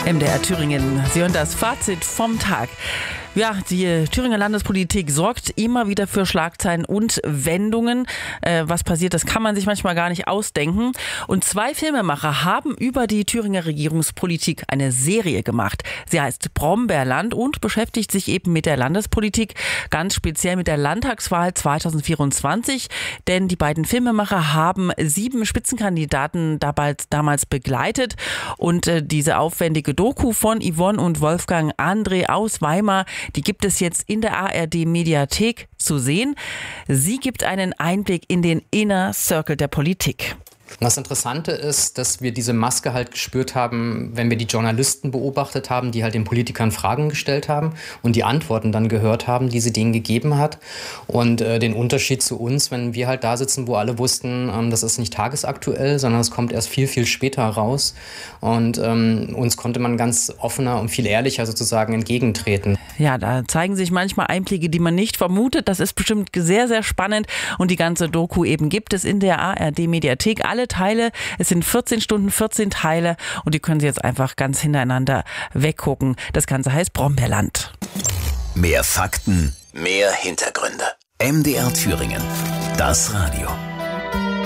MDR Thüringen. Sie hören das Fazit vom Tag. Ja, die Thüringer Landespolitik sorgt immer wieder für Schlagzeilen und Wendungen. Was passiert, das kann man sich manchmal gar nicht ausdenken. Und 2 Filmemacher haben über die Thüringer Regierungspolitik eine Serie gemacht. Sie heißt Brombeerland und beschäftigt sich eben mit der Landespolitik, ganz speziell mit der Landtagswahl 2024. Denn die beiden Filmemacher haben 7 Spitzenkandidaten damals begleitet. Und diese aufwendige Doku von Yvonne und Wolfgang André aus Weimar, die gibt es jetzt in der ARD-Mediathek zu sehen. Sie gibt einen Einblick in den Inner Circle der Politik. Das Interessante ist, dass wir diese Maske halt gespürt haben, wenn wir die Journalisten beobachtet haben, die halt den Politikern Fragen gestellt haben und die Antworten dann gehört haben, die sie denen gegeben hat. Und den Unterschied zu uns, wenn wir halt da sitzen, wo alle wussten, das ist nicht tagesaktuell, sondern es kommt erst viel, viel später raus. Und uns konnte man ganz offener und viel ehrlicher sozusagen entgegentreten. Ja, da zeigen sich manchmal Einblicke, die man nicht vermutet. Das ist bestimmt sehr, sehr spannend. Und die ganze Doku eben gibt es in der ARD-Mediathek. Alle Teile, es sind 14 Stunden, 14 Teile und die können Sie jetzt einfach ganz hintereinander weggucken. Das Ganze heißt Brombeerland. Mehr Fakten, mehr Hintergründe. MDR Thüringen, das Radio.